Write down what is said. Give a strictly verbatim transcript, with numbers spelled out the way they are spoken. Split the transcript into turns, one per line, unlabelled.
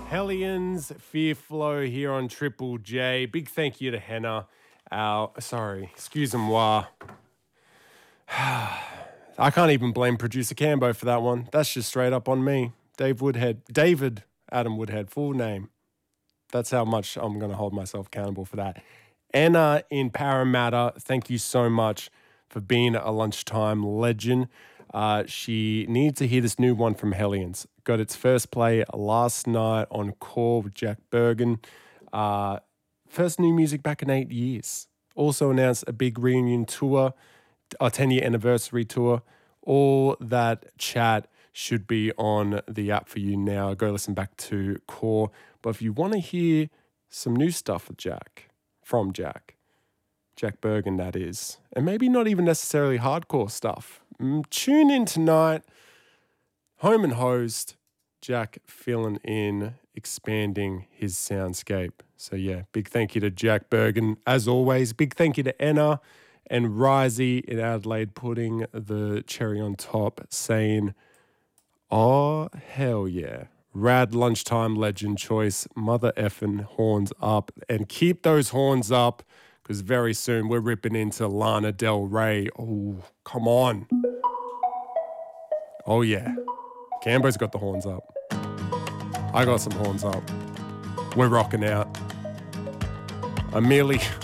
Hellions, Fear Flow here on Triple J. Big thank you to Henna. Our, sorry, excuse-moi. I can't even blame producer Cambo for that one. That's just straight up on me. Dave Woodhead, David Adam Woodhead, full name. That's how much I'm going to hold myself accountable for that. Anna in Parramatta, thank you so much for being a lunchtime legend. Uh, she needs to hear this new one from Hellions. Got its first play last night on Core with Jack Bergen. Uh, first new music back in eight years. Also announced a big reunion tour, a ten-year anniversary tour. All that chat should be on the app for you now. Go listen back to Core. But if you want to hear some new stuff with Jack, from Jack, Jack Bergen that is, and maybe not even necessarily hardcore stuff, mm, tune in tonight. Home and Host, Jack filling in, expanding his soundscape. So yeah, big thank you to Jack Bergen. As always, big thank you to Enna and Risey in Adelaide putting the cherry on top, saying, oh, hell yeah. Rad lunchtime legend choice, mother effing horns up. And keep those horns up, because very soon we're ripping into Lana Del Rey. Oh, come on. Oh yeah. Cambo's got the horns up. I got some horns up. We're rocking out. I'm merely